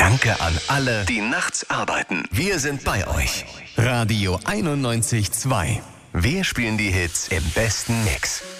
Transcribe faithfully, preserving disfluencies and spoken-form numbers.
Danke an alle, die nachts arbeiten. Wir sind bei euch. Radio einundneunzig Komma zwei. Wir spielen die Hits im besten Mix.